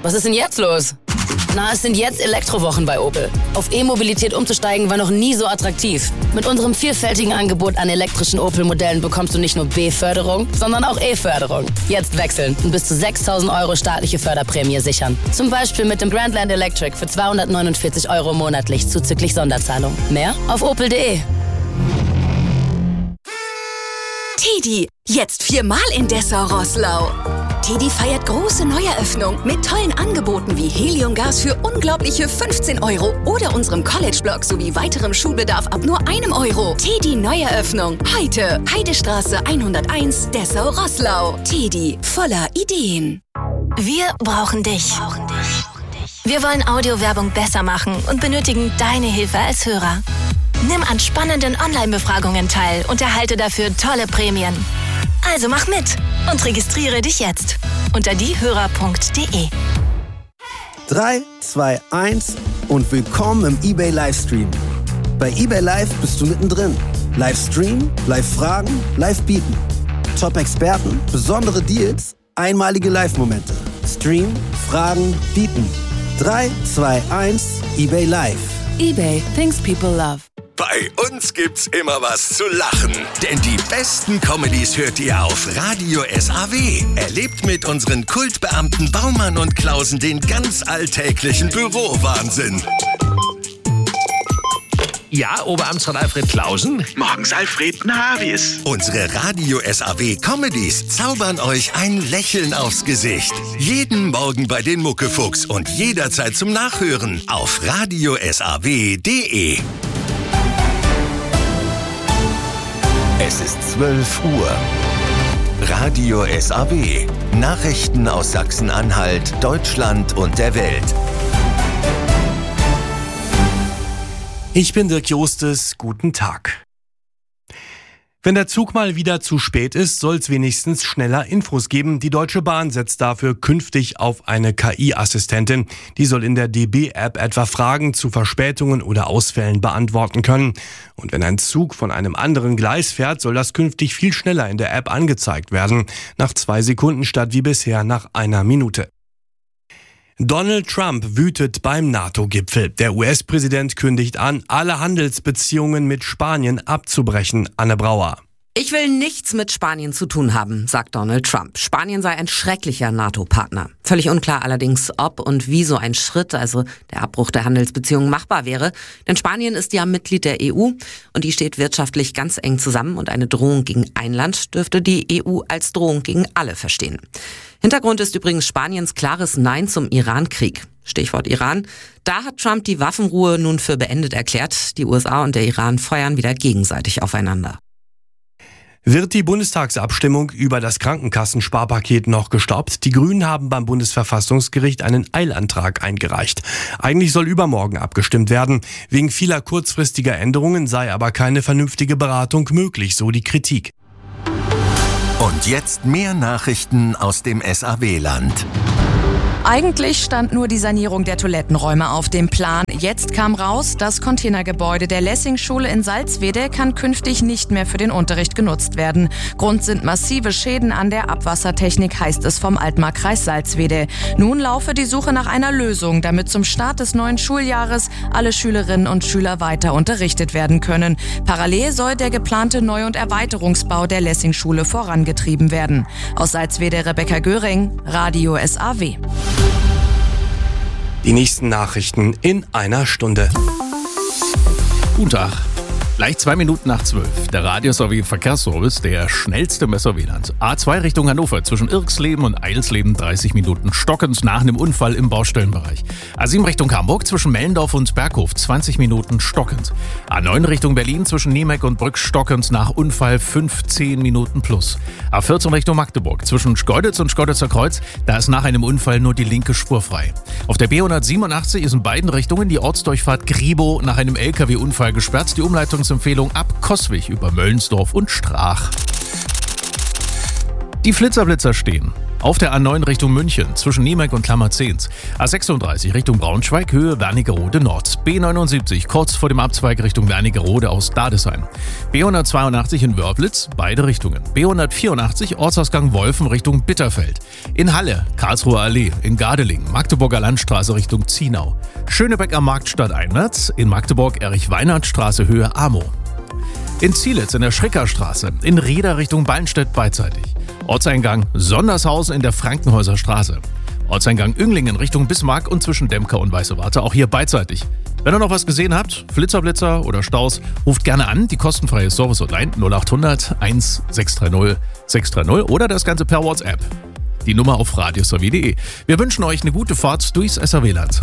Was ist denn jetzt los? Na, es sind jetzt Elektrowochen bei Opel. Auf E-Mobilität umzusteigen war noch nie so attraktiv. Mit unserem vielfältigen Angebot an elektrischen Opel-Modellen bekommst du nicht nur B-Förderung, sondern auch E-Förderung. Jetzt wechseln und bis zu 6.000 € staatliche Förderprämie sichern. Zum Beispiel mit dem Grandland Electric für 249 € monatlich zuzüglich Sonderzahlung. Mehr auf opel.de. Tedi, jetzt 4-mal in Dessau-Roßlau. Tedi feiert große Neueröffnung mit tollen Angeboten wie Heliumgas für unglaubliche 15 € oder unserem College-Blog sowie weiterem Schulbedarf ab nur 1 €. Tedi Neueröffnung. Heute Heidestraße 101, Dessau-Roßlau. Tedi, voller Ideen. Wir brauchen dich. Wir wollen Audiowerbung besser machen und benötigen deine Hilfe als Hörer. Nimm an spannenden Online-Befragungen teil und erhalte dafür tolle Prämien. Also mach mit und registriere dich jetzt unter diehörer.de. 3, 2, 1 und willkommen im eBay Livestream. Bei eBay Live bist du mittendrin. Livestream, Live-Fragen, Live-Bieten. Top-Experten, besondere Deals, einmalige Live-Momente. Stream, Fragen, Bieten. 3, 2, 1, eBay Live. eBay, things people love. Bei uns gibt's immer was zu lachen. Denn die besten Comedies hört ihr auf Radio SAW. Erlebt mit unseren Kultbeamten Baumann und Klausen den ganz alltäglichen Bürowahnsinn. Ja, Oberamtsrat Alfred Klausen. Morgens, Alfred. Na, wie ist? Unsere Radio SAW Comedies zaubern euch ein Lächeln aufs Gesicht. Jeden Morgen bei den Muckefuchs und jederzeit zum Nachhören auf radiosaw.de. Es ist 12 Uhr. Radio SAW. Nachrichten aus Sachsen-Anhalt, Deutschland und der Welt. Ich bin Dirk Jostes, guten Tag. Wenn der Zug mal wieder zu spät ist, soll es wenigstens schneller Infos geben. Die Deutsche Bahn setzt dafür künftig auf eine KI-Assistentin. Die soll in der DB-App etwa Fragen zu Verspätungen oder Ausfällen beantworten können. Und wenn ein Zug von einem anderen Gleis fährt, soll das künftig viel schneller in der App angezeigt werden. Nach 2 Sekunden statt wie bisher nach 1 Minute. Donald Trump wütet beim NATO-Gipfel. Der US-Präsident kündigt an, alle Handelsbeziehungen mit Spanien abzubrechen. Anne Brauer. Ich will nichts mit Spanien zu tun haben, sagt Donald Trump. Spanien sei ein schrecklicher NATO-Partner. Völlig unklar allerdings, ob und wie so ein Schritt, also der Abbruch der Handelsbeziehungen, machbar wäre. Denn Spanien ist ja Mitglied der EU und die steht wirtschaftlich ganz eng zusammen und eine Drohung gegen ein Land dürfte die EU als Drohung gegen alle verstehen. Hintergrund ist übrigens Spaniens klares Nein zum Iran-Krieg. Stichwort Iran. Da hat Trump die Waffenruhe nun für beendet erklärt. Die USA und der Iran feuern wieder gegenseitig aufeinander. Wird die Bundestagsabstimmung über das Krankenkassensparpaket noch gestoppt? Die Grünen haben beim Bundesverfassungsgericht einen Eilantrag eingereicht. Eigentlich soll übermorgen abgestimmt werden. Wegen vieler kurzfristiger Änderungen sei aber keine vernünftige Beratung möglich, so die Kritik. Und jetzt mehr Nachrichten aus dem SAW-Land. Eigentlich stand nur die Sanierung der Toilettenräume auf dem Plan. Jetzt kam raus, das Containergebäude der Lessing-Schule in Salzwedel kann künftig nicht mehr für den Unterricht genutzt werden. Grund sind massive Schäden an der Abwassertechnik, heißt es vom Altmarkkreis Salzwedel. Nun laufe die Suche nach einer Lösung, damit zum Start des neuen Schuljahres alle Schülerinnen und Schüler weiter unterrichtet werden können. Parallel soll der geplante Neu- und Erweiterungsbau der Lessing-Schule vorangetrieben werden. Aus Salzwedel Rebecca Göring, Radio SAW. Die nächsten Nachrichten in einer Stunde. Guten Tag. Gleich 2 Minuten nach 12. Der Radio SAW Verkehrsservice, der schnellste Messerwieland. A2 Richtung Hannover zwischen Irksleben und Eilsleben 30 Minuten stockend nach einem Unfall im Baustellenbereich. A7 Richtung Hamburg zwischen Mellendorf und Berghof 20 Minuten stockend. A9 Richtung Berlin zwischen Niemeck und Brück stockend nach Unfall 15 Minuten plus. A14 Richtung Magdeburg zwischen Schkeuditz und Schkeuditzer Kreuz, da ist nach einem Unfall nur die linke Spur frei. Auf der B187 ist in beiden Richtungen die Ortsdurchfahrt Griebow nach einem LKW-Unfall gesperrt. Die Umleitungsempfehlung ab Coswig über Möllensdorf und Strach. Die Flitzer stehen. Auf der A9 Richtung München zwischen Niemek und Klammerzehns. A36 Richtung Braunschweig, Höhe Wernigerode Nord. B79 kurz vor dem Abzweig Richtung Wernigerode aus Dadesheim. B182 in Wörblitz, beide Richtungen. B184 Ortsausgang Wolfen Richtung Bitterfeld. In Halle, Karlsruher Allee, in Gardeling, Magdeburger Landstraße Richtung Zienau. Schönebeck am Markt stadteinwärts, in Magdeburg Erich-Weinert-Straße Höhe Amow. In Zielitz in der Schrickerstraße, in Rieder Richtung Ballenstedt beidseitig. Ortseingang Sondershausen in der Frankenhäuser Straße. Ortseingang Önglingen Richtung Bismarck und zwischen Demker und Weiße Warte, auch hier beidseitig. Wenn ihr noch was gesehen habt, Flitzer oder Staus, ruft gerne an, die kostenfreie Service-Hotline 0800 1630 630 oder das Ganze per WhatsApp. Die Nummer auf radiosav.de. Wir wünschen euch eine gute Fahrt durchs SRW-Land.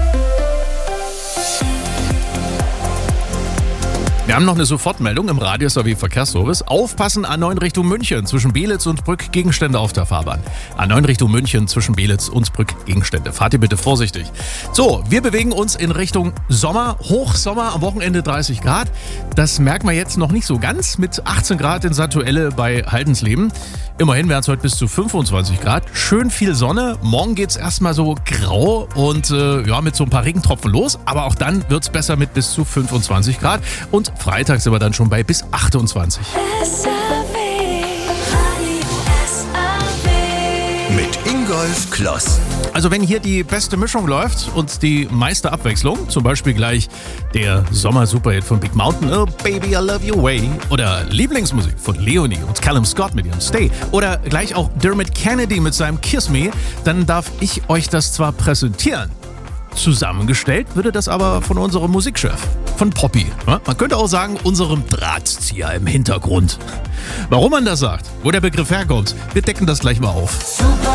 Wir haben noch eine Sofortmeldung im Radio-SRW Verkehrsservice. Aufpassen, A9 Richtung München zwischen Belitz und Brück, Gegenstände auf der Fahrbahn. A9 Richtung München zwischen Belitz und Brück, Gegenstände. Fahrt ihr bitte vorsichtig. So, wir bewegen uns in Richtung Sommer, Hochsommer, am Wochenende 30 Grad. Das merkt man jetzt noch nicht so ganz mit 18 Grad in Satuelle bei Haldensleben. Immerhin werden es heute bis zu 25 Grad. Schön viel Sonne. Morgen geht es erstmal so grau und mit so ein paar Regentropfen los. Aber auch dann wird es besser mit bis zu 25 Grad. Und Freitag sind wir dann schon bei bis 28. Mit Ingolf Kloss. Also wenn hier die beste Mischung läuft und die meiste Abwechslung, zum Beispiel gleich der Sommer-Superhit von Big Mountain, Oh Baby I Love Your Way, oder Lieblingsmusik von Leonie und Callum Scott mit ihrem Stay, oder gleich auch Dermot Kennedy mit seinem Kiss Me, dann darf ich euch das zwar präsentieren. Zusammengestellt würde das aber von unserem Musikchef, von Poppy. Man könnte auch sagen, unserem Drahtzieher im Hintergrund. Warum man das sagt, wo der Begriff herkommt, wir decken das gleich mal auf.